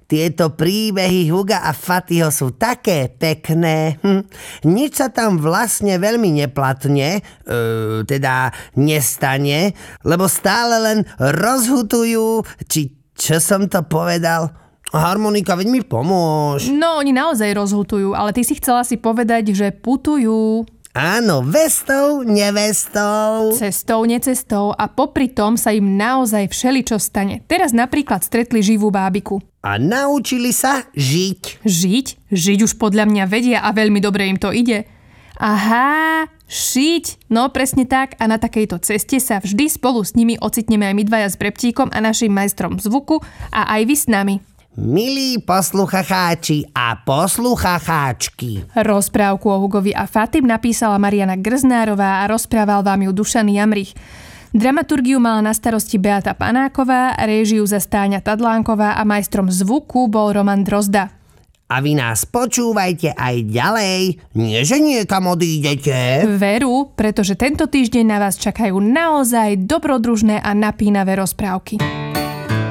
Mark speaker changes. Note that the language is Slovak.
Speaker 1: Tieto príbehy Huga a Fatiho sú také pekné. Nič sa tam vlastne veľmi neplatne, teda nestane, lebo stále len rozhutujú, či čo som to povedal? Harmonika, veď mi pomôž.
Speaker 2: No, oni naozaj rozhutujú, ale ty si chcela si povedať, že putujú.
Speaker 1: Áno, vestou, nevestou.
Speaker 2: Cestou, necestou a popri tom sa im naozaj všeličo stane. Teraz napríklad stretli živú bábiku.
Speaker 1: A naučili sa žiť.
Speaker 2: Žiť? Žiť už podľa mňa vedia a veľmi dobre im to ide. Aha, šiť. No presne tak a na takejto ceste sa vždy spolu s nimi ocitneme aj my dvaja s Breptíkom a našim majstrom zvuku a aj vy s nami.
Speaker 1: Milí posluchacháči a posluchacháčky.
Speaker 2: Rozprávku o Hugovi a Fatim napísala Mariana Grznárová a rozprával vám ju Dušan Jamrich. Dramaturgiu mala na starosti Beata Panáková, réžiu za Stáňa Tadlánková a majstrom zvuku bol Roman Drozda.
Speaker 1: A vy nás počúvajte aj ďalej. Nie, že niekam odídete.
Speaker 2: Veru, pretože tento týždeň na vás čakajú naozaj dobrodružné a napínavé rozprávky.